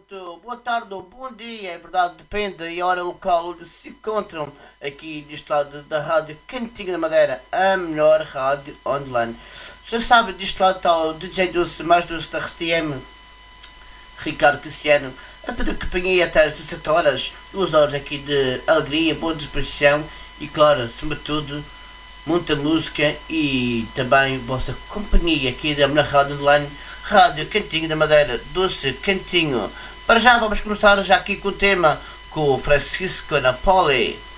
muito boa tarde ou bom dia, é verdade, depende da hora local onde se encontram aqui deste lado da Rádio Cantinho da Madeira, a melhor rádio online. Já sabe, deste lado está o DJ Doce, mais doce da RCM, Ricardo Cristiano, a fazer companhia até às 17 horas, 2 horas aqui de alegria, boa disposição e, claro, sobretudo, muita música e também vossa companhia aqui da melhor rádio online, Rádio Cantinho da Madeira, Doce Cantinho. Para já vamos começar já aqui com o tema com o Francisco Napoli.